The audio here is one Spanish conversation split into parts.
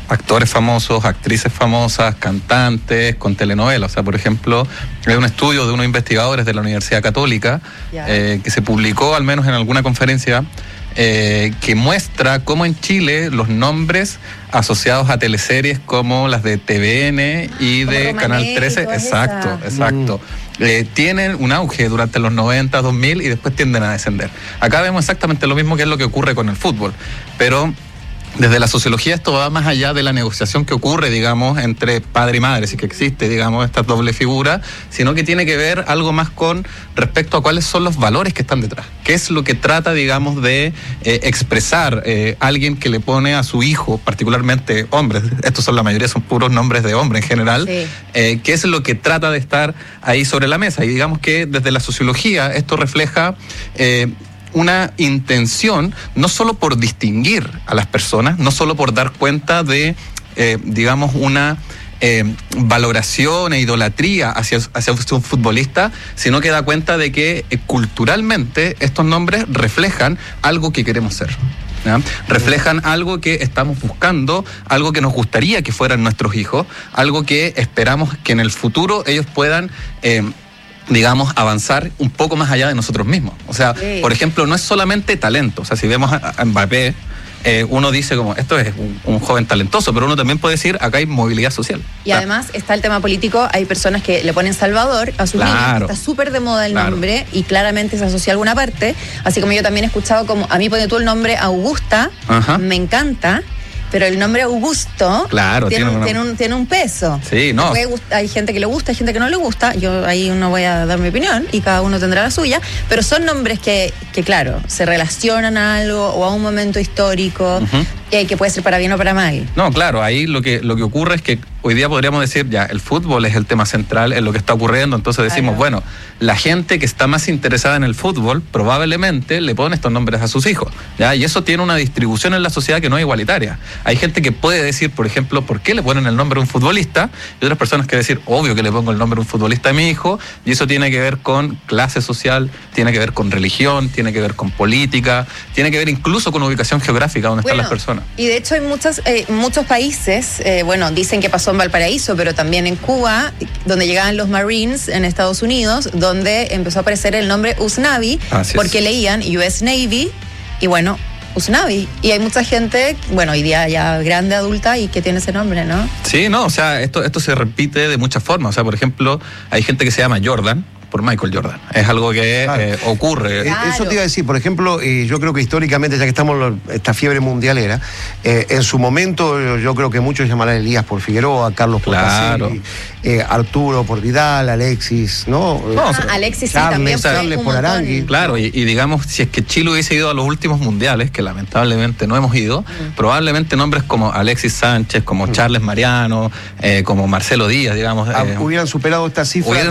actores famosos, actrices famosas, cantantes, con telenovelas. O sea, por ejemplo, hay un estudio de unos investigadores de la Universidad Católica que se publicó, al menos en alguna conferencia, que muestra cómo en Chile los nombres asociados a teleseries como las de TVN y como de Romané, Canal 13, exacto. Tienen un auge durante los 90, 2000 y después tienden a descender. Acá vemos exactamente lo mismo que es lo que ocurre con el fútbol, pero desde la sociología esto va más allá de la negociación que ocurre, digamos, entre padre y madre, si que existe, digamos, esta doble figura, sino que tiene que ver algo más con respecto a cuáles son los valores que están detrás. ¿Qué es lo que trata, digamos, de expresar alguien que le pone a su hijo, particularmente hombres, estos son la mayoría, son puros nombres de hombre en general, qué es lo que trata de estar ahí sobre la mesa? Y digamos que desde la sociología esto refleja una intención, no solo por distinguir a las personas, no solo por dar cuenta de, digamos, una valoración e idolatría hacia un futbolista, sino que da cuenta de que culturalmente estos nombres reflejan algo que queremos ser. ¿Ya? Reflejan algo que estamos buscando, algo que nos gustaría que fueran nuestros hijos, algo que esperamos que en el futuro ellos puedan digamos, avanzar un poco más allá de nosotros mismos. O sea, por ejemplo, no es solamente talento. O sea, si vemos a Mbappé, uno dice como, esto es un joven talentoso, pero uno también puede decir, acá hay movilidad social. Y además está el tema político, hay personas que le ponen Salvador a sus niños, está súper de moda el nombre y claramente se asocia a alguna parte, así como yo también he escuchado como, a mí pone tú el nombre Augusta, me encanta, pero el nombre Augusto tiene un peso. Sí, no. Hay gente que le gusta, hay gente que no le gusta. Yo ahí no voy a dar mi opinión y cada uno tendrá la suya. Pero son nombres que claro, se relacionan a algo o a un momento histórico que puede ser para bien o para mal. No, claro, ahí lo que ocurre es que hoy día podríamos decir, ya, el fútbol es el tema central, es lo que está ocurriendo, entonces decimos, bueno, la gente que está más interesada en el fútbol probablemente le pone estos nombres a sus hijos, ¿ya? Y eso tiene una distribución en la sociedad que no es igualitaria. Hay gente que puede decir, por ejemplo, ¿por qué le ponen el nombre a un futbolista? Y otras personas que decir, obvio que le pongo el nombre a un futbolista a mi hijo, y eso tiene que ver con clase social, tiene que ver con religión, tiene que ver con política, tiene que ver incluso con ubicación geográfica donde están las personas. Y de hecho hay muchos países, dicen que pasó en Valparaíso, pero también en Cuba, donde llegaban los Marines en Estados Unidos, donde empezó a aparecer el nombre Usnavi, porque leían US Navy, y bueno, Usnavi. Y hay mucha gente, bueno, hoy día ya grande, adulta, y que tiene ese nombre, ¿no? Sí, no, o sea, esto se repite de muchas formas. O sea, por ejemplo, hay gente que se llama Jordan por Michael Jordan. Es algo que ocurre. Eso te iba a decir, por ejemplo, yo creo que históricamente, ya que estamos en esta fiebre mundialera, en su momento yo creo que muchos llamarán Elías por Figueroa, Carlos por Caselli, Arturo por Vidal, Alexis, ¿no? Alexis Charles, Charles por Arangui. Claro, y digamos, si es que Chile hubiese ido a los últimos mundiales, que lamentablemente no hemos ido, probablemente nombres como Alexis Sánchez, como Charles Mariano, como Marcelo Díaz, digamos. Hubieran superado esta cifra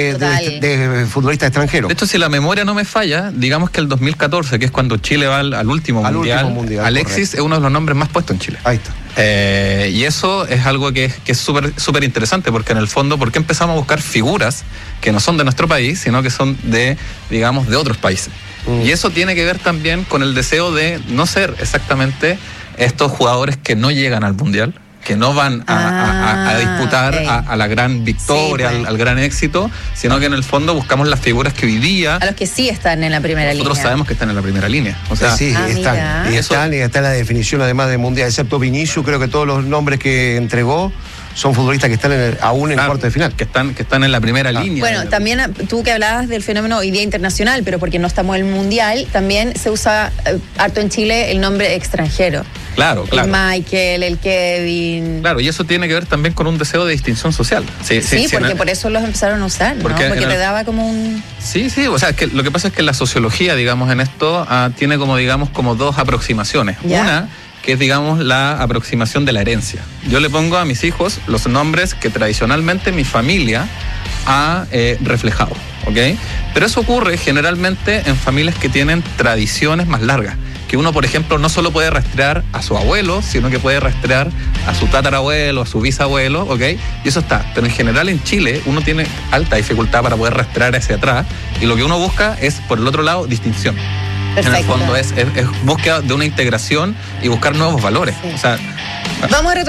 de futbolistas extranjeros. De hecho, si la memoria no me falla, digamos que el 2014, que es cuando Chile va al último mundial, Alexis es uno de los nombres más puestos en Chile. Ahí está. Y eso es algo que es súper interesante, porque en el fondo, ¿por qué empezamos a buscar figuras que no son de nuestro país, sino que son de otros países? Y eso tiene que ver también con el deseo de no ser exactamente estos jugadores que no llegan al mundial, que no van a disputar a la gran victoria, al gran éxito, sino que en el fondo buscamos las figuras que hoy día... A los que sí están en la primera línea. Nosotros sabemos que están en la primera línea. O sea, sí, están. Y está en la definición además de mundial, excepto Vinicius, creo que todos los nombres que entregó son futbolistas que están aún en el cuarto de final. Que están en la primera línea. Bueno, también tú que hablabas del fenómeno hoy día internacional, pero porque no estamos en el mundial, también se usa harto en Chile el nombre extranjero. Claro. El Michael, el Kevin. Claro, y eso tiene que ver también con un deseo de distinción social. Sí, porque por eso los empezaron a usar, ¿no? Porque te daba como un... Sí, o sea, es que lo que pasa es que la sociología, digamos, en esto tiene como dos aproximaciones. Una, que es, digamos, la aproximación de la herencia. Yo le pongo a mis hijos los nombres que tradicionalmente mi familia ha reflejado, ¿ok? Pero eso ocurre generalmente en familias que tienen tradiciones más largas, que uno, por ejemplo, no solo puede rastrear a su abuelo, sino que puede rastrear a su tatarabuelo, a su bisabuelo, ¿ok? Y eso está. Pero en general en Chile uno tiene alta dificultad para poder rastrear hacia atrás, y lo que uno busca es, por el otro lado, distinción. Perfecto. En el fondo es búsqueda de una integración y buscar nuevos valores. O sea, vamos a